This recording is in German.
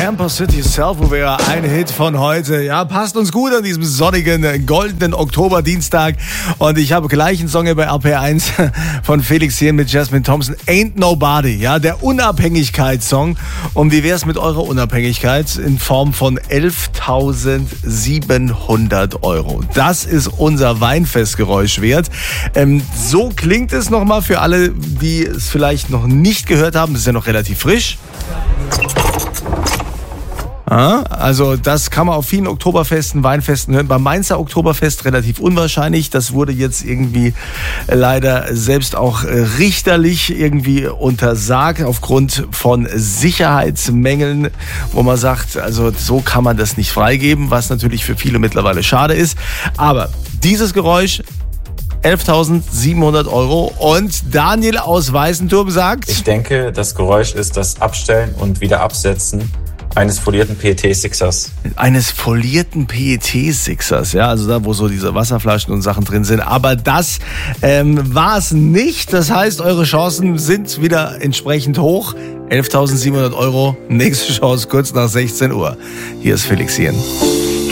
Camper City Self-Aware, ein Hit von heute. Ja, passt uns gut an diesem sonnigen, goldenen Oktoberdienstag. Und ich habe gleich einen Song hier bei RPR1 von Felix Jähn mit Jasmine Thompson. Ain't Nobody, ja, der Unabhängigkeitssong. Und wie wär's mit eurer Unabhängigkeit in Form von 11.700 €? Das ist unser Weinfestgeräusch wert. So klingt es nochmal für alle, die es vielleicht noch nicht gehört haben. Das ist ja noch relativ frisch. Also das kann man auf vielen Oktoberfesten, Weinfesten hören. Beim Mainzer Oktoberfest relativ unwahrscheinlich. Das wurde jetzt irgendwie leider selbst auch richterlich irgendwie untersagt aufgrund von Sicherheitsmängeln, wo man sagt, also so kann man das nicht freigeben, was natürlich für viele mittlerweile schade ist. Aber dieses Geräusch, 11.700 € und Daniel aus Weißenturm sagt... Ich denke, das Geräusch ist das Abstellen und wieder Absetzen eines folierten PET-Sixers. Eines folierten PET-Sixers, ja, also da, wo so diese Wasserflaschen und Sachen drin sind. Aber das war es nicht. Das heißt, eure Chancen sind wieder entsprechend hoch. 11.700 €, nächste Chance kurz nach 16 Uhr. Hier ist Felix Jähn.